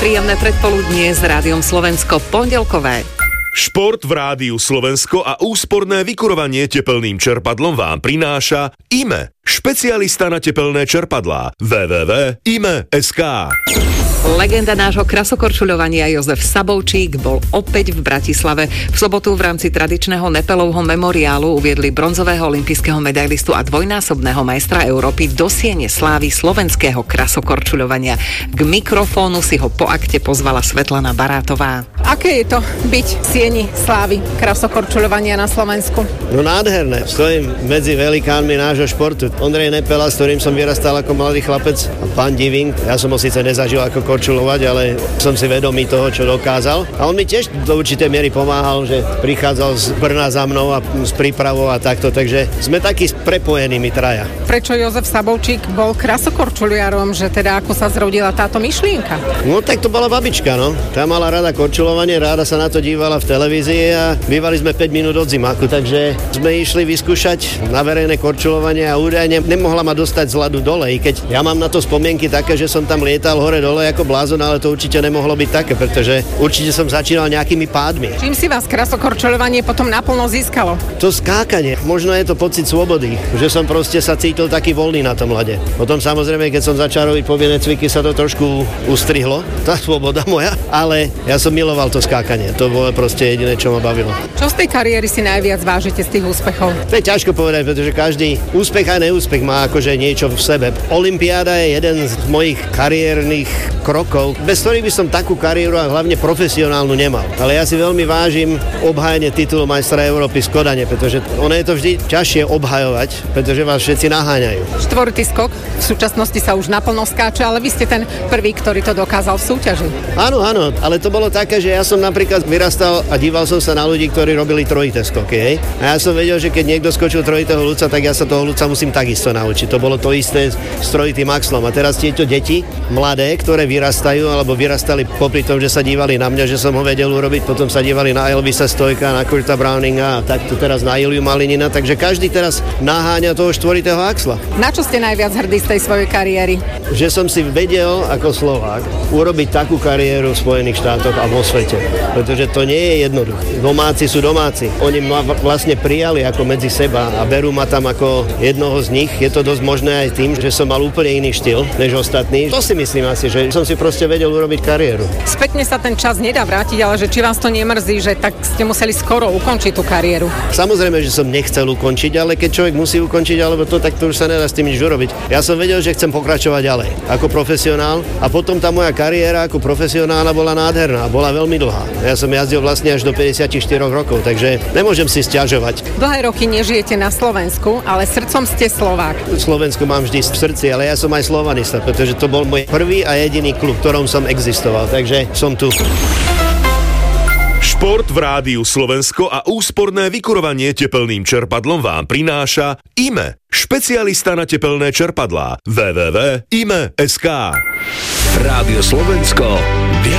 Príjemné predpoludnie s Rádiom Slovensko pondelkové. Šport v Rádiu Slovensko a úsporné vykurovanie tepelným čerpadlom vám prináša IME, špecialista na tepelné čerpadlá. www.ime.sk. Legenda nášho krasokorčuľovania Jozef Sabovčík bol opäť v Bratislave. V sobotu v rámci tradičného Nepelovho memoriálu uviedli bronzového olympijského medailistu a dvojnásobného majstra Európy do siene slávy slovenského krasokorčuľovania. K mikrofónu si ho po akte pozvala Svetlana Barátová. Aké je to byť v sieni slávy krasokorčuľovania na Slovensku? No nádherné. Stojím medzi velikánmi nášho športu. Ondrej Nepela, s ktorým som vyrastal ako mladý chlapec, a pán Diving. Ja som ho síce nezažil ako korčuľovať, ale som si vedomý toho, čo dokázal. A on mi tiež do určitej miery pomáhal, že prichádzal z Brna za mnou a s prípravou a takto, takže sme takí prepojení my traja. Prečo Jozef Sabovčík bol krasokorčuliarom, že teda ako sa zrodila táto myšlienka? No tak to bola babička, no. Tá mala rada korčuľovanie, ráda sa na to dívala v televízii a bývali sme 5 minút od zimáku, takže sme išli vyskúšať na verejné korčuľovanie a údajne nemohla ma dostať z ľadu dole, i keď ja mám na to spomienky také, že som tam lietal hore-dole ako blázon, ale to určite nemohlo byť také, pretože určite som začínal nejakými pádmi. Čím si vás krasokorčuľovanie potom naplno získalo? To skákanie, možno je to pocit slobody, že som proste sa cítil taký voľný na tom ľade. Potom samozrejme, keď som začal robiť povinné cviky, sa to trošku ustrihlo, tá sloboda moja, ale ja som miloval to skákanie, to bolo proste jediné, čo ma bavilo. Čo z tej kariéry si najviac vážite z tých úspechov? To je ťažko povedať, pretože každý úspech a neúspech má akože niečo v sebe. Olympiáda je jeden z mojich kariérnych krokov, bez ktorých by som takú kariéru a hlavne profesionálnu nemal. Ale ja si veľmi vážim obhajenie titulu majstra Európy z Kodane, pretože ono je to vždy ťažšie obhajovať, pretože vás všetci naháňajú. Štvoritý skok, v súčasnosti sa už naplno skáče, ale vy ste ten prvý, ktorý to dokázal v súťaži. Áno, ale to bolo také, že ja som napríklad vyrastal a díval som sa na ľudí, ktorí robili trojité skoky, hej? A ja som vedel, že keď niekto skočil trojitého ľudca, tak ja sa toho ľudca musím takisto naučiť. To bolo to isté s trojitým axlom. A teraz tieto deti, mladé, ktoré vyrastajú alebo vyrastali popri tom, že sa dívali na mňa, že som ho vedel urobiť, potom sa dívali na Elvisa Stojka, na Kurta Browninga a takto teraz na Iliu Malinina, takže každý teraz naháňa toho štvoritého axla. Na čo ste najviac hrdí z tej svojej kariéry? Že som si vedel ako Slovák urobiť takú kariéru v Spojených štátoch a vo svete, pretože to nie je jednoduché. Domáci sú domáci. Oni ma vlastne prijali ako medzi seba a berú ma tam ako jednoho z nich. Je to dosť možné aj tým, že som mal úplne iný štýl než ostatní. To si myslím asi, že som si proste vedel urobiť kariéru. Spätne sa ten čas nedá vrátiť, ale že či vás to nemrzí, že tak ste museli skoro ukončiť tú kariéru? Samozrejme, že som nechcel ukončiť, ale keď človek musí ukončiť alebo to, tak to už sa nedá s tým nič urobiť. Ja som vedel, že chcem pokračovať ďalej ako profesionál a potom tá moja kariéra ako profesionála bola nádherná, bola veľmi dlhá. Ja som jazdil vlastne až do 54 rokov, takže nemôžem si sťažovať. Dlhé roky nežijete na Slovensku, ale srdcom ste Slovák. Slovensko mám vždy v srdci, ale ja som aj slovanista, pretože to bol môj prvý a jediný klub, v ktorom som existoval, takže som tu. Šport v Rádiu Slovensko a úsporné vykurovanie tepelným čerpadlom vám prináša IME, špecialista na tepelné čerpadlá. www.ime.sk. Rádio Slovensko.